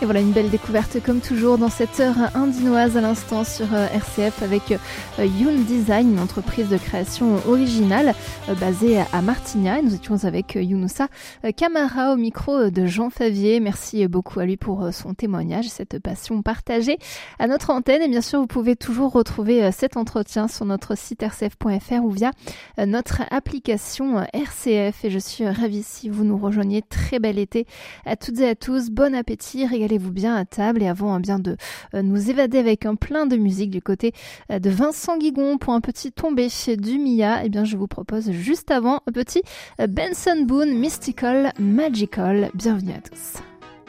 Et voilà une belle découverte comme toujours dans cette heure indinoise à l'instant sur RCF avec Youn Design, une entreprise de création originale basée à Martigna. Et nous étions avec Younoussa Camara au micro de Jean Favier. Merci beaucoup à lui pour son témoignage, cette passion partagée à notre antenne. Et bien sûr, vous pouvez toujours retrouver cet entretien sur notre site rcf.fr ou via notre application RCF. Et je suis ravie si vous nous rejoignez. Très bel été à toutes et à tous. Bon appétit, régalez-vous bien à table. Et avant bien de nous évader avec un plein de musique du côté de Vincent Guigon pour un petit tombé du Mia, eh bien je vous propose juste avant un petit Benson Boone Mystical Magical. Bienvenue à tous.